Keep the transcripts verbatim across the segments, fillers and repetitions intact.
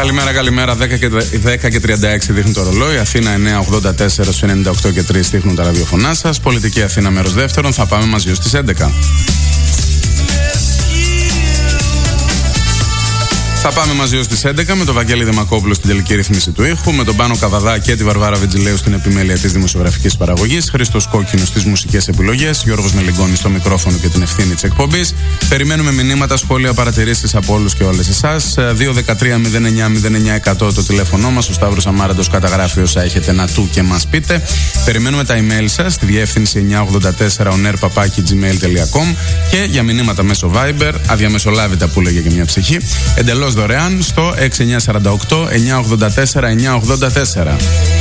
Καλημέρα, καλημέρα. δέκα και τριάντα έξι δείχνει το ρολόι. Αθήνα εννιά ογδόντα τέσσερα στους ενενήντα οκτώ και τρία δείχνουν τα ραδιοφωνά σας. Πολιτική Αθήνα μέρος δεύτερον. Θα πάμε μαζί ως τις έντεκα. Θα πάμε μαζί ως τις έντεκα με τον Βαγγέλη Δημακόπουλο στην τελική ρύθμιση του ήχου, με τον Πάνο Καβαδά και τη Βαρβάρα Βιτζιλέου στην επιμέλεια της δημοσιογραφικής παραγωγής, Χρήστος Κόκκινος στις μουσικές επιλογές, Γιώργος Μελιγκόνης στο μικρόφωνο και την ευθύνη της εκπομπής. Περιμένουμε μηνύματα, σχόλια, παρατηρήσεις από όλους και όλες εσάς. δύο ένα τρία μηδέν εννιά μηδέν εννιά εκατό το τηλέφωνο μας. Ο Σταύρος Αμάραντος καταγράφει όσα έχετε να του και μας πείτε. Περιμένουμε τα email σας στη διεύθυνση εννιά ογδόντα τέσσερα oner παπάκι τζι μέιλ τελεία κομ και για μηνύματα μέσω Viber, αδιαμεσολάβητα που λέγε και μια ψυχή, εντελώς δωρεάν στο έξι εννιά τέσσερα οκτώ εννιά ογδόντα τέσσερα εννιά ογδόντα τέσσερα.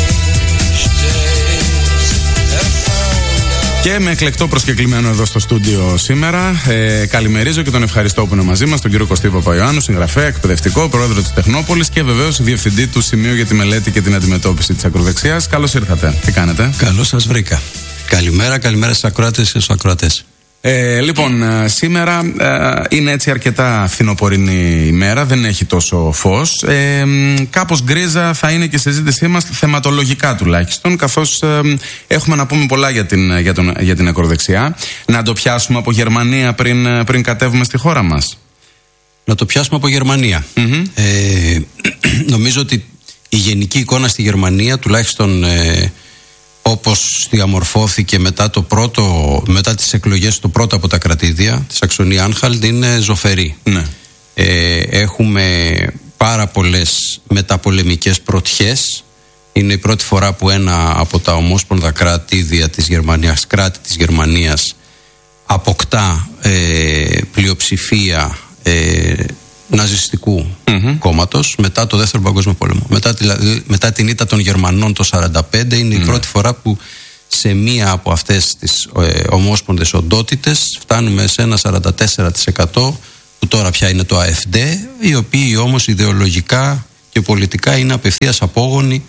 Και με εκλεκτό προσκεκλημένο εδώ στο στούντιο σήμερα, ε, καλημερίζω και τον ευχαριστώ που είναι μαζί μας, τον κύριο Κωστή Παπαϊωάννου, συγγραφέα, εκπαιδευτικό, πρόεδρο της Τεχνόπολης και βεβαίως διευθυντή του Σημείου για τη Μελέτη και την Αντιμετώπιση της Ακροδεξιάς. Καλώς ήρθατε. Τι κάνετε? Καλώς σας βρήκα. Καλημέρα, καλημέρα στους ακροάτες και στους ακροατές. Ε, λοιπόν, σήμερα ε, είναι έτσι αρκετά φθινοπορεινή ημέρα, δεν έχει τόσο φως. Ε, κάπως γκρίζα θα είναι και η συζήτησή μας, θεματολογικά τουλάχιστον, καθώς ε, έχουμε να πούμε πολλά για την, για τον, για την ακροδεξιά. Να το πιάσουμε από Γερμανία πριν, πριν κατέβουμε στη χώρα μας. Να το πιάσουμε από Γερμανία. Mm-hmm. Ε, νομίζω ότι η γενική εικόνα στη Γερμανία, τουλάχιστον Ε, όπως διαμορφώθηκε μετά, το πρώτο, μετά τις εκλογές το πρώτο από τα κρατήδια της Σαξονία-Άνχαλτ, είναι ζωφερή. Ναι. Ε, έχουμε πάρα πολλές μεταπολεμικές πρωτιές. Είναι η πρώτη φορά που ένα από τα ομόσπονδα κρατήδια της Γερμανίας, κράτη της Γερμανίας, αποκτά ε, πλειοψηφία ε, ναζιστικού mm-hmm. κόμματος μετά το Δεύτερο Παγκόσμιο Πόλεμο. Μετά, δηλαδή, μετά την ήττα των Γερμανών το χίλια εννιακόσια σαράντα πέντε είναι mm-hmm. η πρώτη φορά που σε μία από αυτές τις ε, ομόσπονδες οντότητες φτάνουμε σε ένα σαράντα τέσσερα τοις εκατό που τώρα πια είναι το AfD, οι οποίοι όμως ιδεολογικά και πολιτικά είναι απευθείας απόγονοι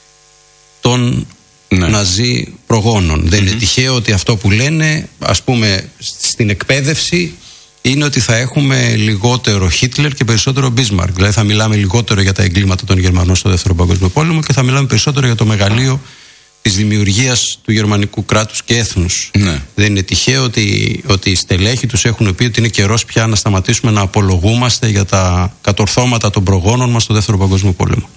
των ναι. ναζί προγόνων. Mm-hmm. Δεν είναι τυχαίο ότι αυτό που λένε, ας πούμε, στην εκπαίδευση είναι ότι θα έχουμε λιγότερο Χίτλερ και περισσότερο Μπίσμαρκ. Δηλαδή θα μιλάμε λιγότερο για τα εγκλήματα των Γερμανών στο Δεύτερο Παγκόσμιο Πόλεμο και θα μιλάμε περισσότερο για το μεγαλείο της δημιουργίας του γερμανικού κράτους και έθνους. Ναι. Δεν είναι τυχαίο ότι, ότι οι στελέχοι τους έχουν πει ότι είναι καιρός πια να σταματήσουμε να απολογούμαστε για τα κατορθώματα των προγόνων μας στο Δεύτερο Παγκόσμιο Πόλεμο.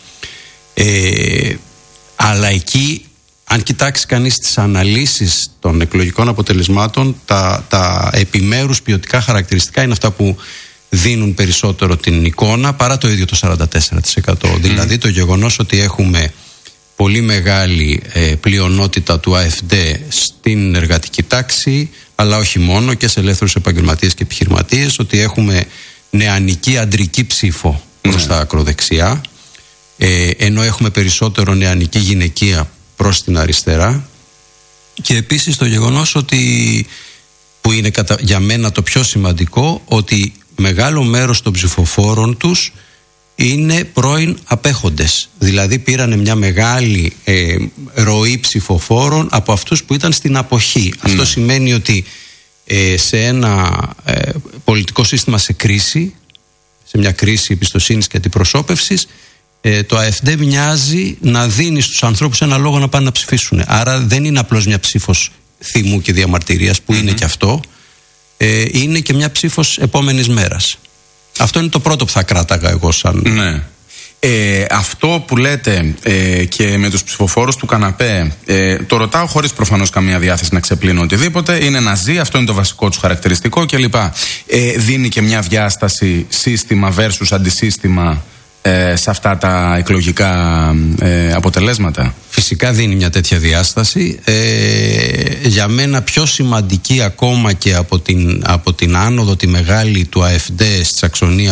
Ε, αλλά εκεί, αν κοιτάξει κανείς τις αναλύσεις των εκλογικών αποτελεσμάτων, τα, τα επιμέρους ποιοτικά χαρακτηριστικά είναι αυτά που δίνουν περισσότερο την εικόνα παρά το ίδιο το σαράντα τέσσερα τοις εκατό. Mm. Δηλαδή το γεγονός ότι έχουμε πολύ μεγάλη ε, πλειονότητα του AfD στην εργατική τάξη, αλλά όχι μόνο, και σε ελεύθερους επαγγελματίες και επιχειρηματίες, ότι έχουμε νεανική αντρική ψήφο προς mm. τα ακροδεξιά, ε, ενώ έχουμε περισσότερο νεανική γυναικεία προς την αριστερά, και επίσης το γεγονός ότι, που είναι κατα... για μένα το πιο σημαντικό, ότι μεγάλο μέρος των ψηφοφόρων τους είναι πρώην απέχοντες. Δηλαδή πήρανε μια μεγάλη ε, ροή ψηφοφόρων από αυτούς που ήταν στην αποχή. Mm. Αυτό σημαίνει ότι ε, σε ένα ε, πολιτικό σύστημα σε κρίση, σε μια κρίση εμπιστοσύνης και αντιπροσώπευσης, Ε, το AfD μοιάζει να δίνει στους ανθρώπους ένα λόγο να πάνε να ψηφίσουν. Άρα δεν είναι απλώς μια ψήφος θυμού και διαμαρτυρίας, που mm-hmm. είναι και αυτό, ε, είναι και μια ψήφος επόμενης μέρας. Αυτό είναι το πρώτο που θα κράταγα εγώ σαν... Ναι. Ε, αυτό που λέτε ε, και με τους ψηφοφόρους του καναπέ, ε, το ρωτάω χωρίς προφανώς καμία διάθεση να ξεπλύνω οτιδήποτε. Είναι ναζί, αυτό είναι το βασικό τους χαρακτηριστικό κλπ. Ε, δίνει και μια διάσταση σύστημα versus αντισύστημα Ε, σε αυτά τα εκλογικά ε, αποτελέσματα. Φυσικά δίνει μια τέτοια διάσταση. Ε, για μένα πιο σημαντική ακόμα και από την, από την άνοδο τη μεγάλη του AfD στη Σαξονία